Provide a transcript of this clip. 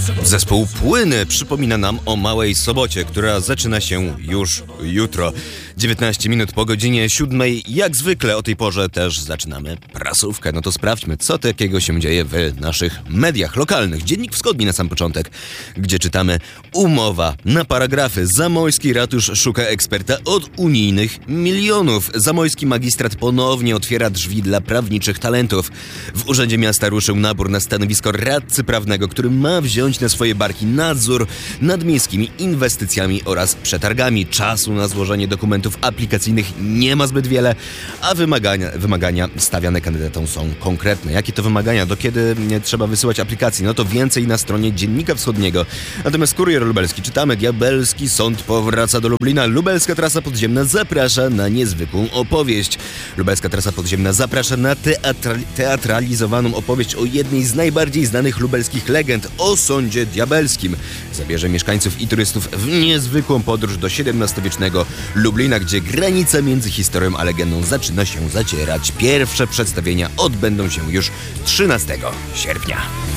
Zespół Płyny przypomina nam o Małej Sobocie, która zaczyna się już jutro. 19 minut po godzinie 7. Jak zwykle o tej porze też zaczynamy prasówkę. No to sprawdźmy, co takiego się dzieje w naszych mediach lokalnych. Dziennik Wschodni na sam początek, gdzie czytamy: umowa na paragrafy. Zamojski ratusz szuka eksperta od unijnych milionów. Zamojski magistrat ponownie otwiera drzwi dla prawniczych talentów. W Urzędzie Miasta ruszył nabór na stanowisko radcy prawnego, który ma wziąć na swoje barki nadzór nad miejskimi inwestycjami oraz przetargami. Czasu na złożenie dokumentów aplikacyjnych nie ma zbyt wiele, a wymagania stawiane kandydatom są konkretne. Jakie to wymagania? Do kiedy trzeba wysyłać aplikacje? No to więcej na stronie Dziennika Wschodniego. Natomiast Kurier Lubelski czytamy: Diabelski sąd powraca do Lublina. Lubelska trasa podziemna zaprasza na niezwykłą opowieść. Lubelska trasa podziemna zaprasza na teatralizowaną opowieść o jednej z najbardziej znanych lubelskich legend, o sądzie diabelskim. Zabierze mieszkańców i turystów w niezwykłą podróż do XVII-wiecznego Lublina, gdzie granica między historią a legendą zaczyna się zacierać. Pierwsze przedstawienia odbędą się już 13 sierpnia.